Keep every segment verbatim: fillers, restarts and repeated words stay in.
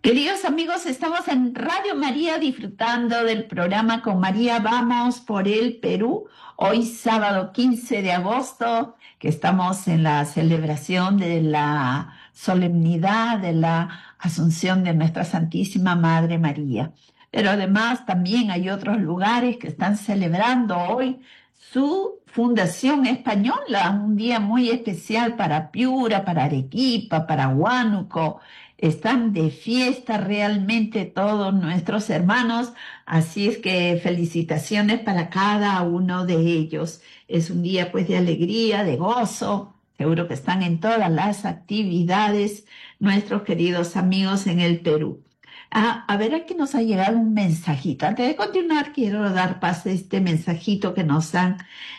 Queridos amigos, estamos en Radio María disfrutando del programa con María. Vamos por el Perú. Hoy sábado quince de agosto, que estamos en la celebración de la solemnidad de la Asunción de nuestra Santísima Madre María. Pero además también hay otros lugares que están celebrando hoy su fundación española, un día muy especial para Piura, para Arequipa, para Huánuco. Están de fiesta realmente todos nuestros hermanos, así es que felicitaciones para cada uno de ellos. Es un día pues de alegría, de gozo, seguro que están en todas las actividades nuestros queridos amigos en el Perú. Ah, a ver, aquí nos ha llegado un mensajito. Antes de continuar, quiero dar paso a este mensajito que nos han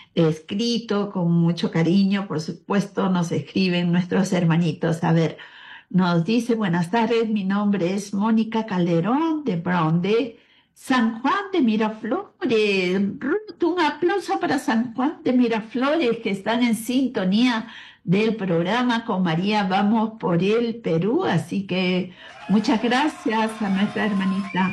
escrito con mucho cariño. Por supuesto, nos escriben nuestros hermanitos. A ver, nos dice: buenas tardes, mi nombre es Mónica Calderón de Brown de San Juan de Miraflores. Ruth, un aplauso para San Juan de Miraflores, que están en sintonía del programa con María. Vamos por el Perú, así que muchas gracias a nuestra hermanita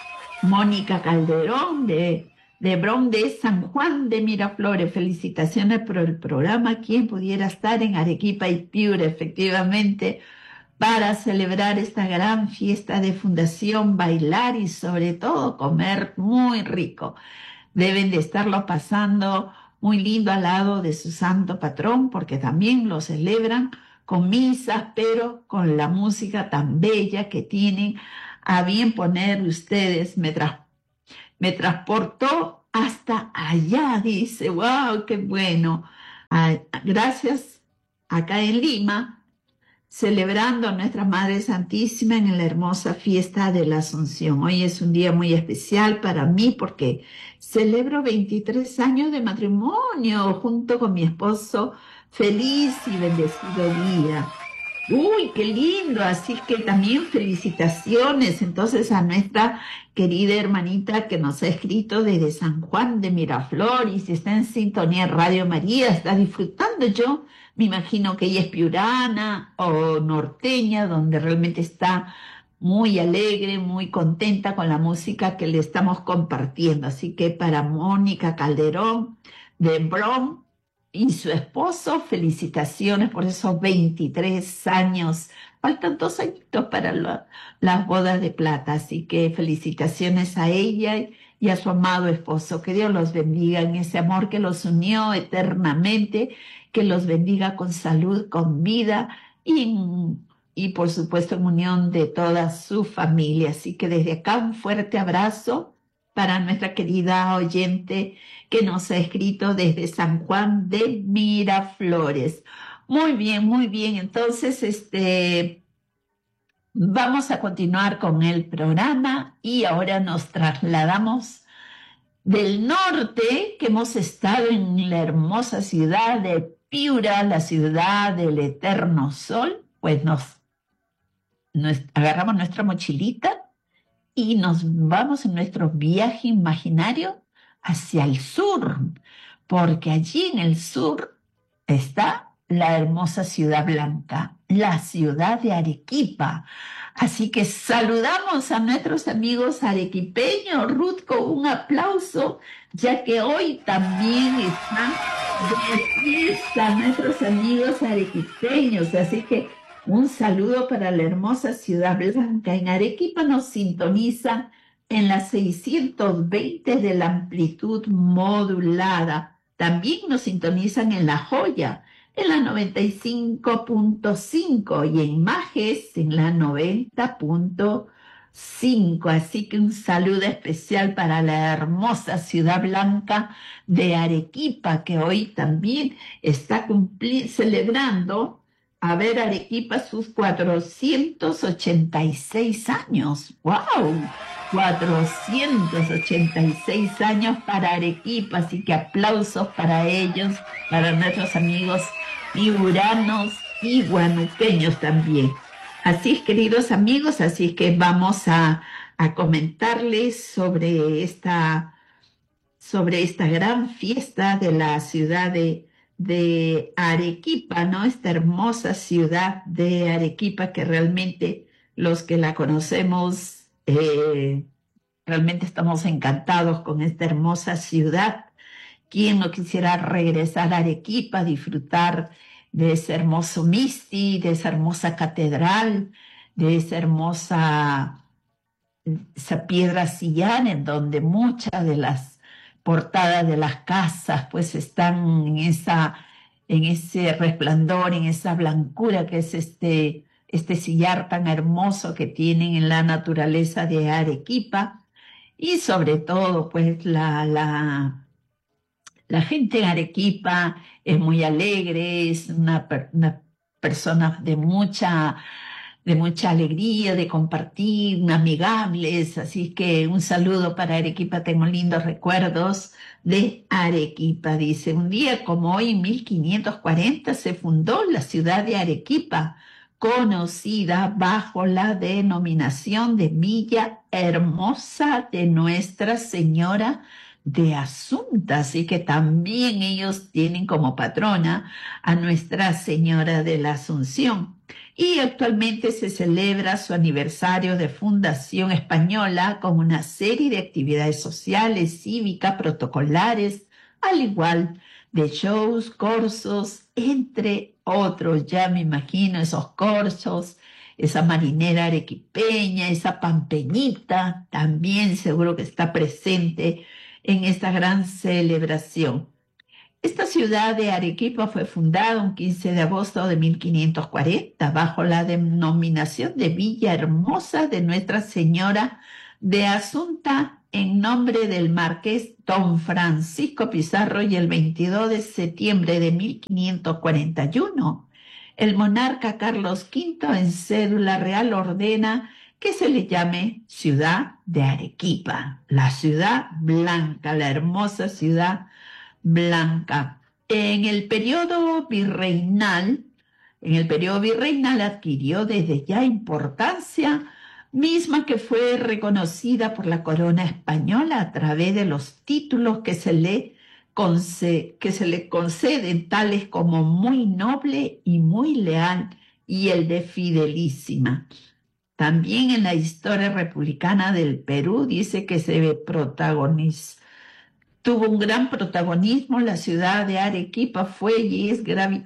Mónica Calderón de, de Brown de San Juan de Miraflores. Felicitaciones por el programa. Quien pudiera estar en Arequipa y Piura, efectivamente, para celebrar esta gran fiesta de fundación, bailar y sobre todo comer muy rico. Deben de estarlo pasando muy lindo al lado de su santo patrón, porque también lo celebran con misas, pero con la música tan bella que tienen a bien poner ustedes. Me, tra me transportó hasta allá, dice. ¡Wow! ¡Qué bueno! Ah, gracias, acá en Lima, celebrando a nuestra Madre Santísima en la hermosa fiesta de la Asunción. Hoy es un día muy especial para mí porque celebro veintitrés años de matrimonio junto con mi esposo. Feliz y bendecido día. Uy, qué lindo, así que también felicitaciones entonces a nuestra querida hermanita que nos ha escrito desde San Juan de Miraflores y está en sintonía Radio María, está disfrutando. Yo me imagino que ella es piurana o norteña, donde realmente está muy alegre, muy contenta con la música que le estamos compartiendo. Así que para Mónica Calderón de Brom y su esposo, felicitaciones por esos veintitrés años. Faltan dos añitos para la, las bodas de plata, así que felicitaciones a ella y a su amado esposo. Que Dios los bendiga en ese amor que los unió eternamente, que los bendiga con salud, con vida y, y por supuesto en unión de toda su familia. Así que desde acá un fuerte abrazo para nuestra querida oyente que nos ha escrito desde San Juan de Miraflores. Muy bien, muy bien. Entonces, este, vamos a continuar con el programa y ahora nos trasladamos del norte, que hemos estado en la hermosa ciudad de Piura, la ciudad del eterno sol. Pues nos, nos agarramos nuestra mochilita y nos vamos en nuestro viaje imaginario hacia el sur, porque allí en el sur está la hermosa Ciudad Blanca, la ciudad de Arequipa. Así que saludamos a nuestros amigos arequipeños. Ruth, con un aplauso, ya que hoy también están de fiesta nuestros amigos arequipeños. Así que un saludo para la hermosa Ciudad Blanca. En Arequipa nos sintonizan en las seiscientos veinte de la amplitud modulada. También nos sintonizan en La Joya, en la noventa y cinco punto cinco y en Majes, en la noventa punto cinco. Así que un saludo especial para la hermosa Ciudad Blanca de Arequipa, que hoy también está celebrando, a ver, Arequipa, sus cuatrocientos ochenta y seis años. ¡Wow! cuatrocientos ochenta y seis años para Arequipa, así que aplausos para ellos, para nuestros amigos piuranos y huanuqueños también. Así es, queridos amigos, así es que vamos a, a comentarles sobre esta, sobre esta gran fiesta de la ciudad de de Arequipa, ¿no? Esta hermosa ciudad de Arequipa que realmente los que la conocemos, eh, realmente estamos encantados con esta hermosa ciudad. ¿Quién no quisiera regresar a Arequipa, disfrutar de ese hermoso Misti, de esa hermosa catedral, de esa hermosa esa piedra sillar en donde muchas de las portadas de las casas pues están en esa, en ese resplandor, en esa blancura que es este, este sillar tan hermoso que tienen en la naturaleza de Arequipa y sobre todo pues la, la, la gente en Arequipa es muy alegre, es una, una persona de mucha de mucha alegría, de compartir, amigables, así que un saludo para Arequipa, tengo lindos recuerdos de Arequipa, dice, un día como hoy, en mil quinientos cuarenta, se fundó la ciudad de Arequipa, conocida bajo la denominación de Villa Hermosa de Nuestra Señora de Asunta, así que también ellos tienen como patrona a Nuestra Señora de la Asunción. Y actualmente se celebra su aniversario de fundación española con una serie de actividades sociales, cívicas, protocolares, al igual de shows, cursos, entre otros. Ya me imagino esos cursos, esa marinera arequipeña, esa pampeñita, también seguro que está presente en esta gran celebración. Esta ciudad de Arequipa fue fundada un quince de agosto de mil quinientos cuarenta bajo la denominación de Villa Hermosa de Nuestra Señora de Asunta en nombre del marqués don Francisco Pizarro y el veintidós de septiembre de mil quinientos cuarenta y uno el monarca Carlos quinto en cédula real ordena que se le llame Ciudad de Arequipa, la ciudad blanca, la hermosa ciudad blanca. En el periodo virreinal, en el periodo virreinal adquirió desde ya importancia, misma que fue reconocida por la corona española a través de los títulos que se le, conce, que se le conceden, tales como muy noble y muy leal, y el de fidelísima. También en la historia republicana del Perú dice que se protagoniza tuvo un gran protagonismo, la ciudad de Arequipa fue y es gravitante